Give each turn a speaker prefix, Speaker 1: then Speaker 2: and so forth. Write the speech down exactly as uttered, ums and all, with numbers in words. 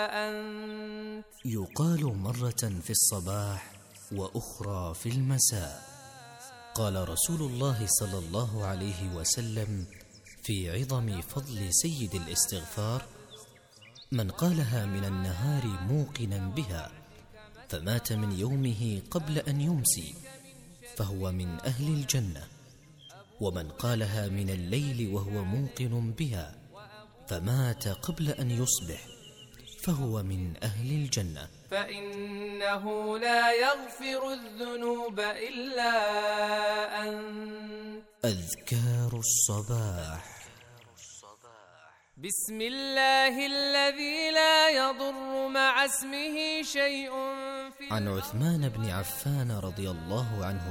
Speaker 1: أنت.
Speaker 2: يقال مرة في الصباح وأخرى في المساء. قال رسول الله صلى الله عليه وسلم في عظم فضل سيد الاستغفار: من قالها من النهار موقنا بها فمات من يومه قبل أن يمسي فهو من أهل الجنة، ومن قالها من الليل وهو موقن بها فمات قبل أن يصبح فهو من أهل الجنة.
Speaker 1: فإنه لا يغفر الذنوب إلا أنت.
Speaker 2: أذكار الصباح.
Speaker 1: بسم الله الذي لا يضر مع اسمه شيء في
Speaker 2: عن عثمان بن عفان رضي الله عنه